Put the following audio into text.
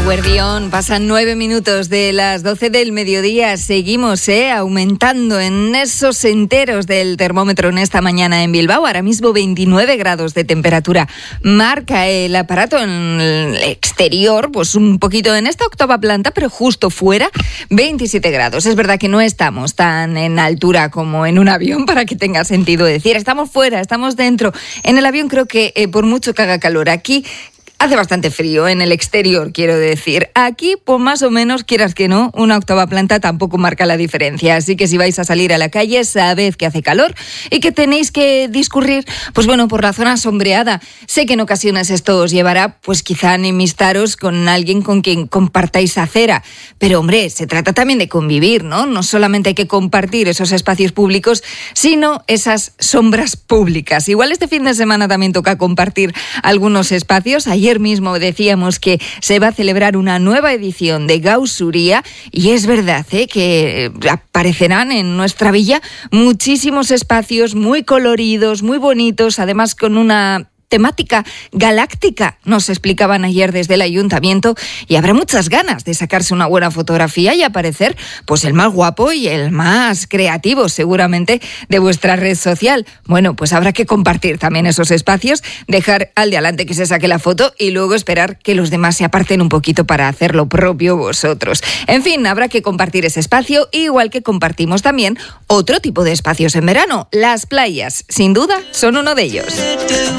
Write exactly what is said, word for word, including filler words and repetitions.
Eguerdión, pasan nueve minutos de las doce del mediodía. Seguimos eh, aumentando en esos enteros del termómetro en esta mañana en Bilbao. Ahora mismo veintinueve grados de temperatura. Marca el aparato en el exterior, pues un poquito en esta octava planta, pero justo fuera, veintisiete grados. Es verdad que no estamos tan en altura como en un avión, para que tenga sentido decir. Estamos fuera, estamos dentro. En el avión creo que eh, por mucho que haga calor, aquí hace bastante frío en el exterior, quiero decir. Aquí, pues más o menos, quieras que no, una octava planta tampoco marca la diferencia. Así que si vais a salir a la calle, sabed que hace calor y que tenéis que discurrir, pues bueno, por la zona sombreada. Sé que en ocasiones esto os llevará, pues quizá a enemistaros con alguien con quien compartáis acera. Pero, hombre, se trata también de convivir, ¿no? No solamente hay que compartir esos espacios públicos, sino esas sombras públicas. Igual este fin de semana también toca compartir algunos espacios. Ayer mismo decíamos que se va a celebrar una nueva edición de Gaussuria y es verdad ¿eh? que aparecerán en nuestra villa muchísimos espacios muy coloridos, muy bonitos, además con una temática galáctica, nos explicaban ayer desde el ayuntamiento, y habrá muchas ganas de sacarse una buena fotografía y aparecer pues el más guapo y el más creativo seguramente de vuestra red social. Bueno, pues habrá que compartir también esos espacios, dejar al de adelante que se saque la foto y luego esperar que los demás se aparten un poquito para hacer lo propio vosotros. En fin, habrá que compartir ese espacio, igual que compartimos también otro tipo de espacios en verano. Las playas, sin duda, son uno de ellos.